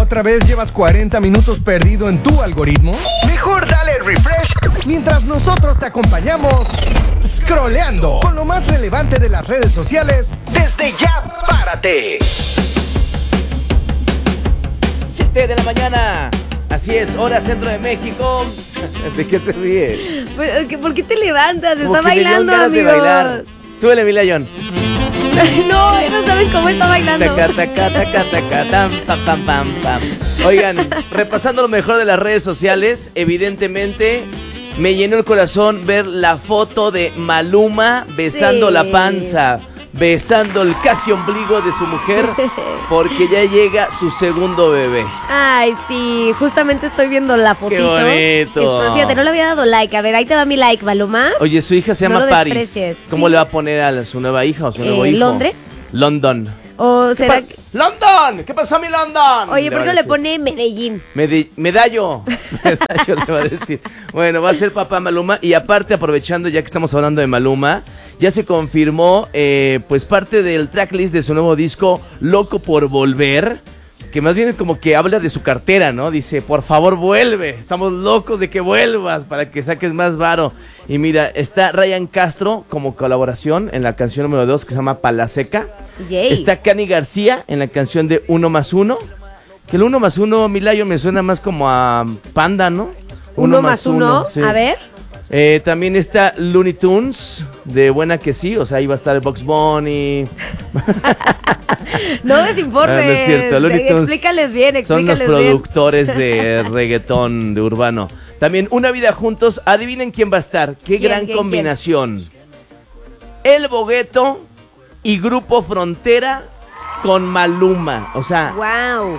¿Otra vez llevas 40 minutos perdido en tu algoritmo? Mejor dale refresh mientras nosotros te acompañamos scrolleando con lo más relevante de las redes sociales desde Ya Párate. 7 de la mañana. Así es, hora centro de México. ¿De qué te ríes? ¿Por qué te levantas? Como Está que me dieron bailando, ganas de amigos. bailar. Súbele, mi Layón. No, no saben cómo está bailando. Taca, taca, taca, taca, tam, pam, pam, pam, pam. Oigan, repasando lo mejor de las redes sociales, evidentemente me llenó el corazón ver la foto de Maluma besando Sí. la panza, besando el casi ombligo de su mujer, porque ya llega su segundo bebé. Ay, sí, justamente estoy viendo la fotito. bonito. Fíjate, no le había dado like. A ver, ahí te va mi like, Maluma. Oye, su hija se No llama lo Paris. desprecies. ¿Cómo Sí. le va a poner a su nueva hija o su nuevo hijo? ¿Londres? London. ¿O será que... ¡London! ¿Qué pasó, mi London? Oye, ¿por qué no le decir. pone Medellín? Medallo. Medallo le va a decir. Bueno, va a ser papá Maluma. Y aparte, aprovechando ya que estamos hablando de Maluma, ya se confirmó pues parte del tracklist de su nuevo disco Loco por Volver, que más bien como que habla de su cartera, ¿no? Dice, por favor vuelve, estamos locos de que vuelvas para que saques más varo. Y mira, está Ryan Castro como colaboración en la canción número 2 que se llama Palaseca. Yay. Está Cani García en la canción de 1+1. Que el 1+1, Milayo, me suena más como a Panda, ¿no? 1+1, sí. a ver. También está Looney Tunes, de Buena que sí, o sea, ahí va a estar Bugs Bunny. No desinformes. No es cierto, Looney Tunes Explícales bien, son los explícales bien. productores de reggaetón, de urbano. También Una Vida Juntos, adivinen quién va a estar, qué gran ¿Quién? combinación. El Bogueto y Grupo Frontera con Maluma, o sea, Wow.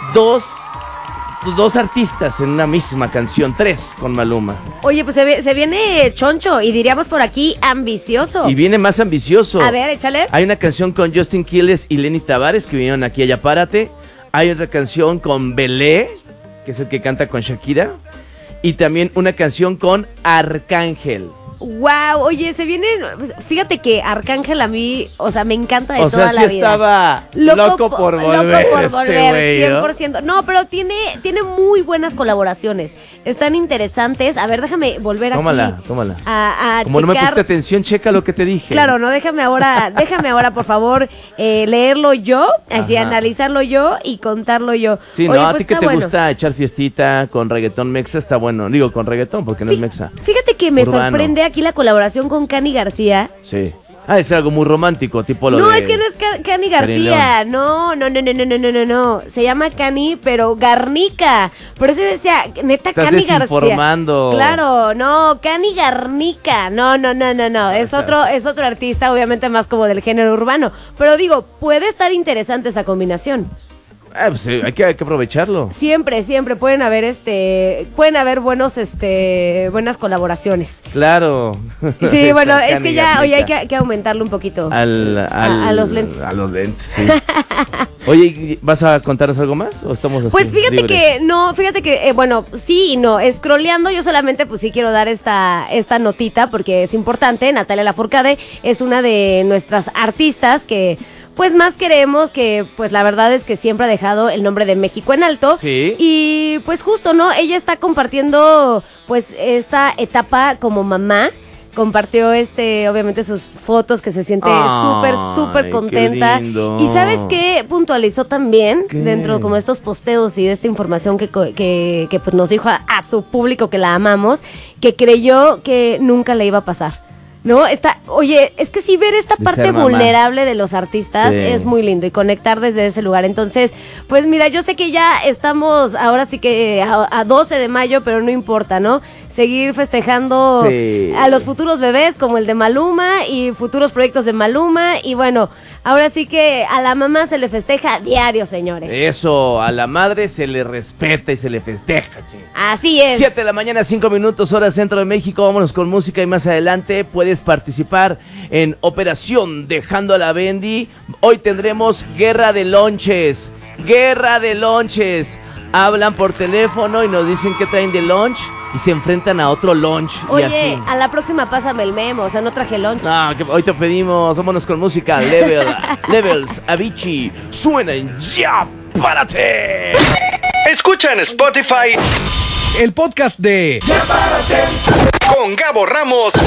dos artistas en una misma canción, 3 con Maluma. Oye, pues se viene choncho y diríamos por aquí ambicioso. Y viene más ambicioso. A ver, échale. Hay una canción con Justin Quiles y Lenny Tavares que vinieron aquí a Ya Párate. Hay otra canción con Belé, que es el que canta con Shakira. Y también una canción con Arcángel. Wow, oye, se viene. Fíjate que Arcángel a mí, o sea, me encanta de O toda sea, la sí vida. estaba loco por volver. Loco por este volver, güey, ¿no? 100%. No, pero tiene muy buenas colaboraciones. Están interesantes. A ver, déjame volver Tómala, aquí. tómala. A Como no me checar. pusiste atención, checa lo que te dije. Claro, no, déjame ahora, por favor, leerlo yo, así Ajá. analizarlo yo y contarlo yo. Sí, Oye, no, a pues ti que está te bueno. gusta echar fiestita con reggaetón mexa, está bueno. Digo, con reggaetón, porque no es mexa. Fíjate que me Urbano. sorprende aquí la colaboración con Cani García. Sí. Ah, es algo muy romántico, tipo lo No, de... es que no es Cani Karin García. No. Se llama Cani, pero Garnica. Por eso yo decía, neta, Estás Cani García. desinformando. Claro, no, Cani Garnica. No. Es otro artista, obviamente más como del género urbano. Pero digo, puede estar interesante esa combinación. Ah, pues hay que aprovecharlo. Siempre pueden haber buenas colaboraciones. Claro. Sí, bueno, Está es Cani que ya, oye, hay Garnica. que aumentarlo un poquito. A los lentes. A los lentes, sí. Oye, ¿vas a contarnos algo más o estamos así? Pues fíjate libres? que, bueno, sí y no. Scrolleando, yo solamente pues sí quiero dar esta notita porque es importante. Natalia Lafourcade es una de nuestras artistas que pues más queremos, que pues la verdad es que siempre ha dejado el nombre de México en alto. Sí. Y pues justo, ¿no? Ella está compartiendo pues esta etapa como mamá. Compartió obviamente sus fotos, que se siente Ay, súper qué contenta. lindo. Y ¿sabes qué? Puntualizó también ¿Qué? dentro como de estos posteos y de esta información que pues nos dijo a su público que la amamos, que creyó que nunca le iba a pasar. ¿No? Oye, es que sí, ver esta De parte ser mamá. vulnerable de los artistas Sí. es muy lindo y conectar desde ese lugar. Entonces, pues mira, yo sé que ya estamos ahora sí que a 12 de mayo, pero no importa, ¿no? Seguir festejando Sí. a los futuros bebés como el de Maluma y futuros proyectos de Maluma. Y bueno, ahora sí que a la mamá se le festeja diario, señores. Eso, a la madre se le respeta y se le festeja, che. Así es. 7 de la mañana, 5 minutos, hora centro de México. Vámonos con música y más adelante puedes participar en Operación Dejando a la Bendy. Hoy tendremos Guerra de Lonches. Guerra de Lonches. Hablan por teléfono y nos dicen qué traen de lunch y se enfrentan a otro lunch. Y Oye, así. a la próxima pásame el memo, o sea, no traje lunch. No, que hoy te pedimos, vámonos con música. Levels, Avicii, suena en Ya Párate. Escucha en Spotify el podcast de con Gabo Ramos